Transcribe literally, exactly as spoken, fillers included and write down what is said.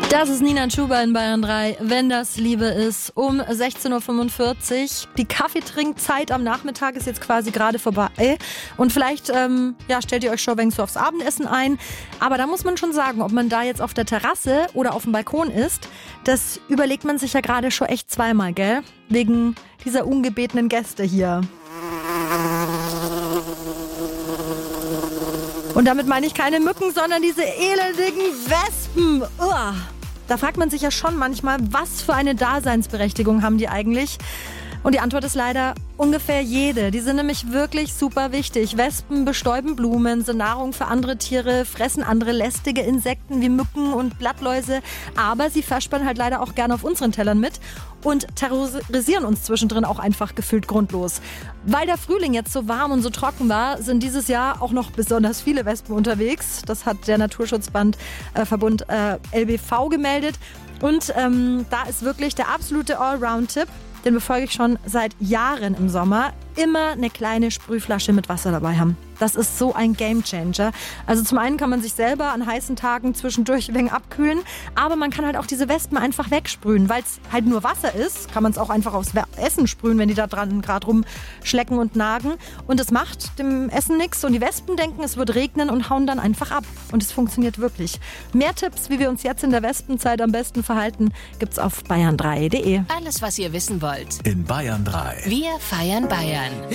Das ist Nina Chuba in Bayern drei, wenn das Liebe ist, um sechzehn Uhr fünfundvierzig. Die Kaffeetrinkzeit am Nachmittag ist jetzt quasi gerade vorbei. Und vielleicht ähm, ja, stellt ihr euch schon ein wenig so aufs Abendessen ein. Aber da muss man schon sagen, ob man da jetzt auf der Terrasse oder auf dem Balkon ist, das überlegt man sich ja gerade schon echt zweimal, gell? Wegen dieser ungebetenen Gäste hier. Und damit meine ich keine Mücken, sondern diese elendigen Wespen. Uah. Da fragt man sich ja schon manchmal, was für eine Daseinsberechtigung haben die eigentlich? Und die Antwort ist leider ungefähr jede. Die sind nämlich wirklich super wichtig. Wespen bestäuben Blumen, sind Nahrung für andere Tiere, fressen andere lästige Insekten wie Mücken und Blattläuse. Aber sie verspannen halt leider auch gerne auf unseren Tellern mit und terrorisieren uns zwischendrin auch einfach gefühlt grundlos. Weil der Frühling jetzt so warm und so trocken war, sind dieses Jahr auch noch besonders viele Wespen unterwegs. Das hat der Naturschutzverband äh, L B V gemeldet. Und ähm, da ist wirklich der absolute Allround-Tipp. Den befolge ich schon seit Jahren im Sommer. Immer eine kleine Sprühflasche mit Wasser dabei haben. Das ist so ein Gamechanger. Also zum einen kann man sich selber an heißen Tagen zwischendurch ein wenig abkühlen, aber man kann halt auch diese Wespen einfach wegsprühen. Weil es halt nur Wasser ist, kann man es auch einfach aufs Essen sprühen, wenn die da dran gerade rumschlecken und nagen. Und es macht dem Essen nichts und die Wespen denken, es wird regnen und hauen dann einfach ab. Und es funktioniert wirklich. Mehr Tipps, wie wir uns jetzt in der Wespenzeit am besten verhalten, gibt's auf bayern drei punkt de. Alles, was ihr wissen wollt. In Bayern drei. Wir feiern Bayern.